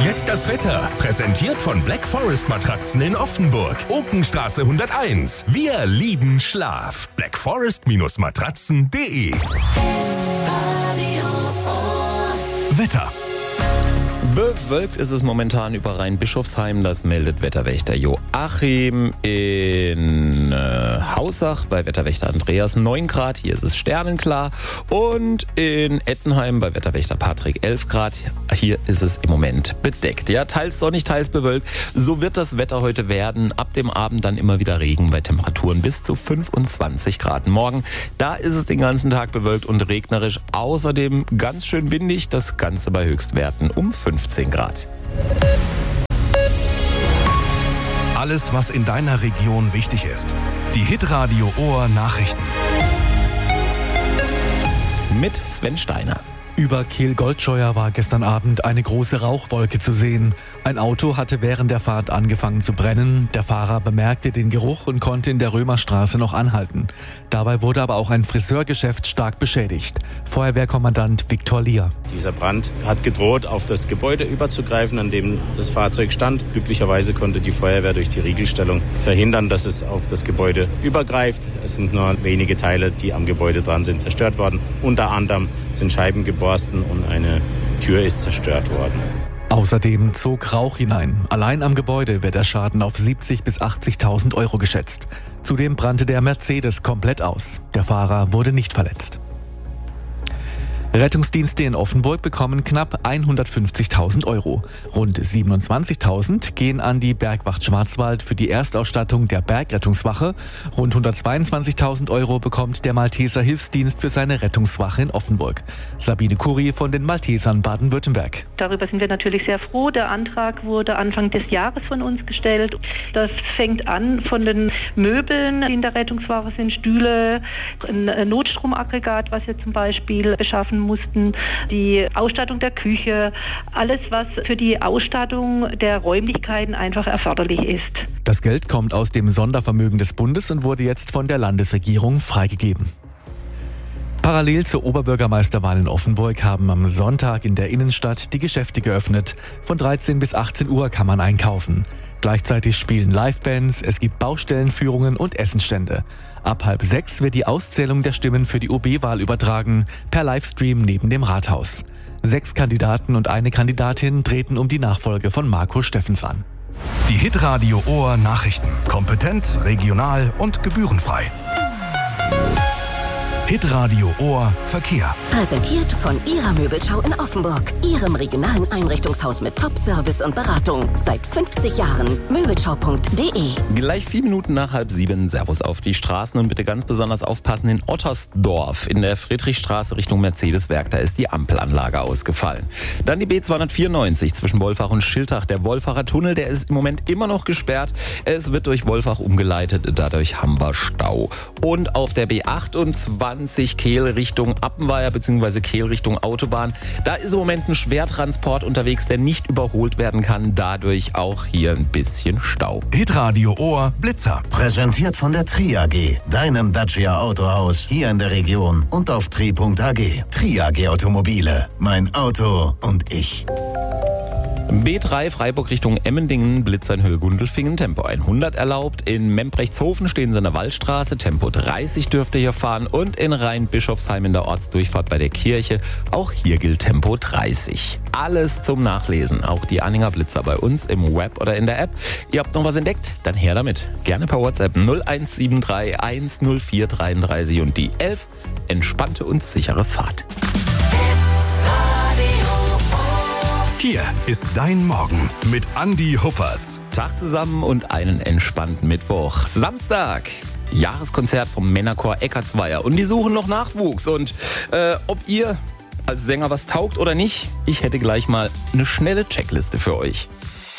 Jetzt das Wetter. Präsentiert von Black Forest Matratzen in Offenburg. Okenstraße 101. Wir lieben Schlaf. blackforest-matratzen.de. Wetter. Bewölkt ist es momentan über Rhein-Bischofsheim, das meldet Wetterwächter Joachim. In Hausach bei Wetterwächter Andreas 9 Grad, hier ist es sternenklar. Und in Ettenheim bei Wetterwächter Patrick 11 Grad, hier ist es im Moment bedeckt. Ja, teils sonnig, teils bewölkt. So wird das Wetter heute werden. Ab dem Abend dann immer wieder Regen bei Temperaturen bis zu 25 Grad. Morgen, da ist es den ganzen Tag bewölkt und regnerisch. Außerdem ganz schön windig, das Ganze bei Höchstwerten um 15 Grad. Alles, was in deiner Region wichtig ist. Die Hitradio Ohr Nachrichten. Mit Sven Steiner. Über Kehl-Goldscheuer war gestern Abend eine große Rauchwolke zu sehen. Ein Auto hatte während der Fahrt angefangen zu brennen. Der Fahrer bemerkte den Geruch und konnte in der Römerstraße noch anhalten. Dabei wurde aber auch ein Friseurgeschäft stark beschädigt. Feuerwehrkommandant Viktor Lier. Dieser Brand hat gedroht, auf das Gebäude überzugreifen, an dem das Fahrzeug stand. Glücklicherweise konnte die Feuerwehr durch die Riegelstellung verhindern, dass es auf das Gebäude übergreift. Es sind nur wenige Teile, die am Gebäude dran sind, zerstört worden. Unter anderem sind Scheiben geborsten und eine Tür ist zerstört worden. Außerdem zog Rauch hinein. Allein am Gebäude wird der Schaden auf 70.000 bis 80.000 Euro geschätzt. Zudem brannte der Mercedes komplett aus. Der Fahrer wurde nicht verletzt. Rettungsdienste in Offenburg bekommen knapp 150.000 Euro. Rund 27.000 gehen an die Bergwacht Schwarzwald für die Erstausstattung der Bergrettungswache. Rund 122.000 Euro bekommt der Malteser Hilfsdienst für seine Rettungswache in Offenburg. Sabine Kuri von den Maltesern Baden-Württemberg. Darüber sind wir natürlich sehr froh. Der Antrag wurde Anfang des Jahres von uns gestellt. Das fängt an von den Möbeln, die in der Rettungswache sind, Stühle, ein Notstromaggregat, was wir zum Beispiel beschaffen mussten, die Ausstattung der Küche, alles, was für die Ausstattung der Räumlichkeiten einfach erforderlich ist. Das Geld kommt aus dem Sondervermögen des Bundes und wurde jetzt von der Landesregierung freigegeben. Parallel zur Oberbürgermeisterwahl in Offenburg haben am Sonntag in der Innenstadt die Geschäfte geöffnet. Von 13 bis 18 Uhr kann man einkaufen. Gleichzeitig spielen Livebands, es gibt Baustellenführungen und Essenstände. Ab 5:30 wird die Auszählung der Stimmen für die OB-Wahl übertragen, per Livestream neben dem Rathaus. 6 Kandidaten und eine Kandidatin treten um die Nachfolge von Marco Steffens an. Die Hitradio Ohr Nachrichten. Kompetent, regional und gebührenfrei. Hitradio Ohr Verkehr. Präsentiert von Ihrer Möbelschau in Offenburg. Ihrem regionalen Einrichtungshaus mit Top-Service und Beratung. Seit 50 Jahren. Möbelschau.de. Gleich 4 Minuten nach 6:30. Servus auf die Straßen und bitte ganz besonders aufpassen in Ottersdorf. In der Friedrichstraße Richtung Mercedeswerk, da ist die Ampelanlage ausgefallen. Dann die B294 zwischen Wolfach und Schiltach. Der Wolfacher Tunnel, der ist im Moment immer noch gesperrt. Es wird durch Wolfach umgeleitet, dadurch haben wir Stau. Und auf der B28 Kehl Richtung Appenweier bzw. Kehl Richtung Autobahn. Da ist im Moment ein Schwertransport unterwegs, der nicht überholt werden kann. Dadurch auch hier ein bisschen Stau. Hitradio Ohr Blitzer. Präsentiert von der Tri AG, deinem Dacia Autohaus hier in der Region und auf tri.ag. Tri AG Automobile. Mein Auto und ich. B3 Freiburg Richtung Emmendingen, Blitzer in Höhe Gundelfingen, Tempo 100 erlaubt. In Membrechtshofen stehen Sie in der Waldstraße, Tempo 30 dürfte hier fahren. Und in Rhein-Bischofsheim in der Ortsdurchfahrt bei der Kirche, auch hier gilt Tempo 30. Alles zum Nachlesen, auch die Anhänger Blitzer bei uns im Web oder in der App. Ihr habt noch was entdeckt? Dann her damit. Gerne per WhatsApp 0173 104 33 und die 11. Entspannte und sichere Fahrt. Hier ist dein Morgen mit Andi Huppertz. Tag zusammen und einen entspannten Mittwoch. Samstag. Jahreskonzert vom Männerchor Eckartsweier. Und die suchen noch Nachwuchs. Und ob ihr als Sänger was taugt oder nicht, ich hätte gleich mal eine schnelle Checkliste für euch.